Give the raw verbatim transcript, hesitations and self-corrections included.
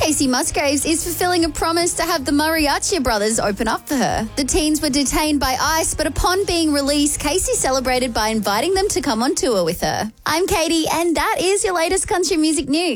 Casey Musgraves is fulfilling a promise to have the Mariachi brothers open up for her. The teens were detained by ICE, but upon being released, Casey celebrated by inviting them to come on tour with her. I'm Katie, and that is your latest country music news.